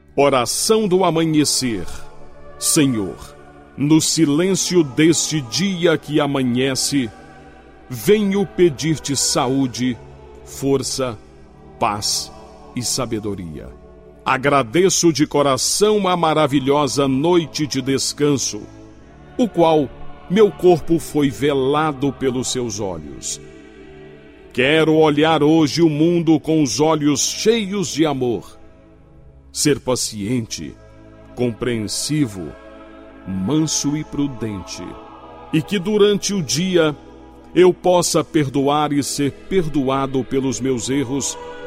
Oração do amanhecer. Senhor, no silêncio deste dia que amanhece, venho pedir-te saúde, força, paz e sabedoria. Agradeço de coração a maravilhosa noite de descanso, o qual meu corpo foi velado pelos seus olhos. Quero olhar hoje o mundo com os olhos cheios de amor, ser paciente, compreensivo, manso e prudente, e que durante o dia eu possa perdoar e ser perdoado pelos meus erros